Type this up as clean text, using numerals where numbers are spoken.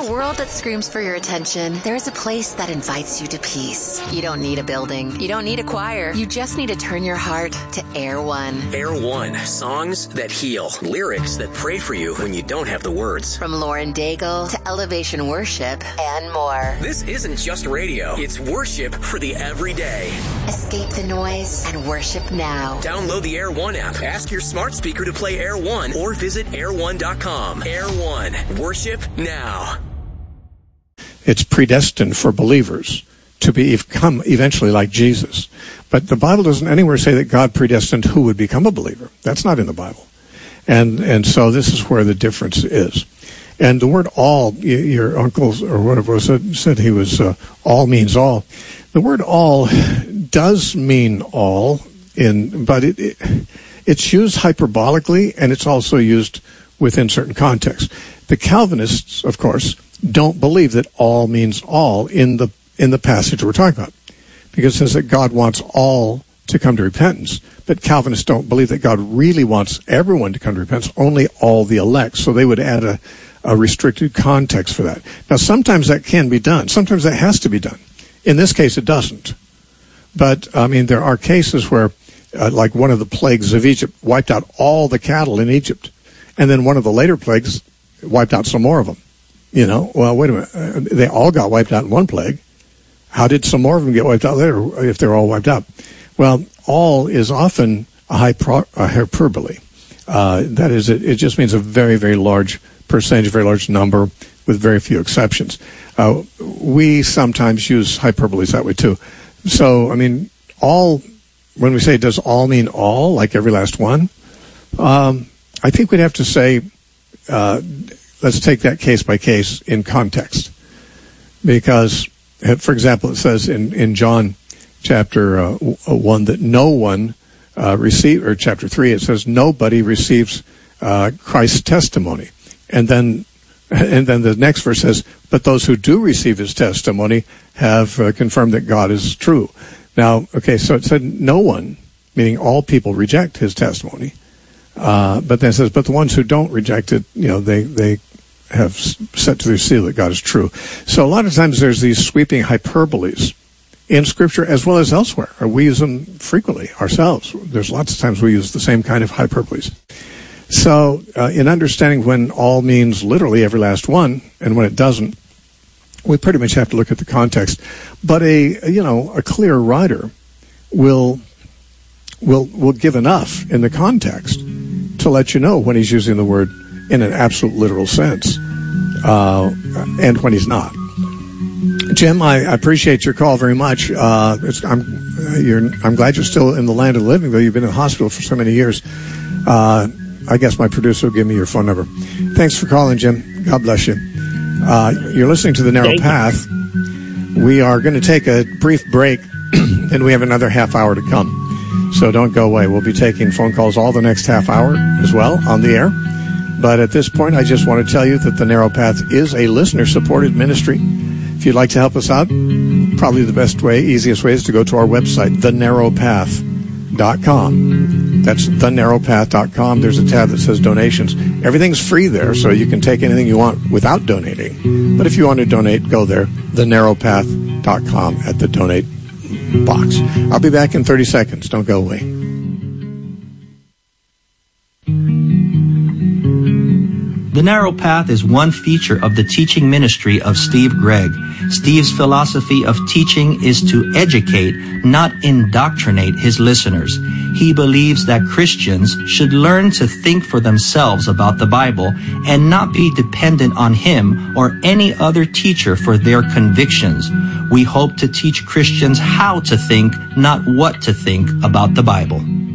a world that screams for your attention, there is a place that invites you to peace. You don't need a building. You don't need a choir. You just need to turn your heart to Air One. Air One. Songs that heal. Lyrics that pray for you when you don't have the words. From Lauren Daigle to Elevation Worship and more. This isn't just radio. It's worship for the everyday. Escape the noise and worship now. Download the Air One app. Ask your smart speaker to play Air One or visit air1.com. Air One. Worship now. It's predestined for believers to become eventually like Jesus. But the Bible doesn't anywhere say that God predestined who would become a believer. That's not in the Bible. And so this is where the difference is. And the word all, your uncle or whatever said he was, all means all. The word all does mean all, but it's used hyperbolically, and it's also used within certain contexts. The Calvinists, of course, don't believe that all means all in the passage we're talking about, because it says that God wants all to come to repentance. But Calvinists don't believe that God really wants everyone to come to repentance, only all the elect. So they would add a restricted context for that. Now, sometimes that can be done. Sometimes that has to be done. In this case, it doesn't. But, I mean, there are cases where, like one of the plagues of Egypt wiped out all the cattle in Egypt. And then one of the later plagues wiped out some more of them. You know, well, wait a minute. They all got wiped out in one plague. How did some more of them get wiped out later if they're all wiped out? Well, all is often a hyperbole. That is, it just means a very, very large percentage, a very large number with very few exceptions. We sometimes use hyperboles that way too. So, I mean, all, when we say does all mean all, like every last one, I think we'd have to say, let's take that case by case in context. Because, for example, it says in John chapter 1 that no one or chapter 3, it says nobody receives Christ's testimony. And then the next verse says, but those who do receive his testimony have confirmed that God is true. Now, okay, so it said no one, meaning all people, reject his testimony. But then it says, but the ones who don't reject it, you know, they have set to their seal that God is true. So a lot of times there's these sweeping hyperboles in Scripture as well as elsewhere. We use them frequently ourselves. There's lots of times we use the same kind of hyperboles. So in understanding when all means literally every last one, and when it doesn't, we pretty much have to look at the context. But a clear writer will give enough in the context to let you know when he's using the word in an absolute literal sense, and when he's not. Jim, I appreciate your call very much. I'm glad you're still in the land of the living, though you've been in the hospital for so many years. I guess my producer will give me your phone number. Thanks for calling, Jim. God bless you. You're listening to The Narrow Path. We are going to take a brief break, and we have another half hour to come. So don't go away. We'll be taking phone calls all the next half hour as well on the air. But at this point, I just want to tell you that The Narrow Path is a listener-supported ministry. If you'd like to help us out, probably the best way, easiest way is to go to our website, thenarrowpath.com. That's thenarrowpath.com. There's a tab that says donations. Everything's free there, so you can take anything you want without donating. But if you want to donate, go there, thenarrowpath.com at the donate box. I'll be back in 30 seconds. Don't go away. The Narrow Path is one feature of the teaching ministry of Steve Gregg. Steve's philosophy of teaching is to educate, not indoctrinate his listeners. He believes that Christians should learn to think for themselves about the Bible and not be dependent on him or any other teacher for their convictions. We hope to teach Christians how to think, not what to think about the Bible.